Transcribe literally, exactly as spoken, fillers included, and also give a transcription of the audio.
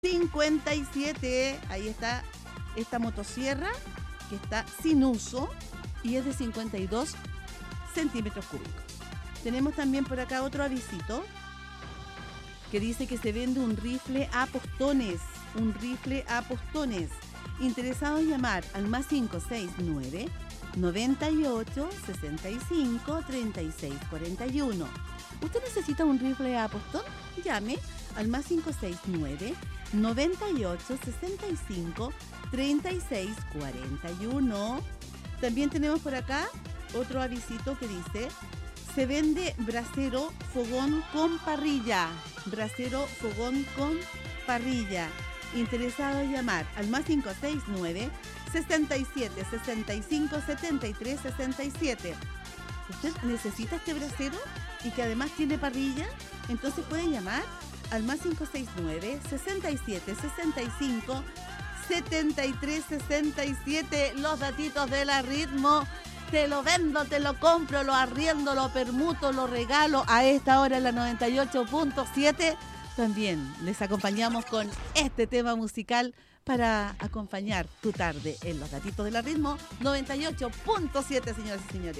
cincuenta y siete. Ahí está esta motosierra que está sin uso y es de cincuenta y dos centímetros cúbicos. Tenemos también por acá otro avisito que dice que se vende un rifle a postones, un rifle a postones. Interesados en llamar al más cinco seis nueve, noventa y ocho, sesenta y cinco, treinta y seis cuarenta y uno. ¿Usted necesita un rifle a postón? Llame al más cinco seis nueve, noventa y ocho, sesenta y cinco, treinta y seis cuarenta y uno. También tenemos por acá otro avisito que dice: se vende brasero fogón con parrilla. Brasero fogón con parrilla. Interesado en llamar al más cinco seis nueve, sesenta y siete, sesenta y cinco, setenta y tres, sesenta y siete. ¿Usted necesita este brasero y que además tiene parrilla? Entonces puede llamar al más cinco seis nueve, sesenta y siete, sesenta y cinco, setenta y tres, sesenta y siete. Los datitos de la Ritmo. Te lo vendo, te lo compro, lo arriendo, lo permuto, lo regalo a esta hora en la noventa y ocho punto siete. También les acompañamos con este tema musical para acompañar tu tarde en los datitos de la Ritmo noventa y ocho punto siete, señoras y señores.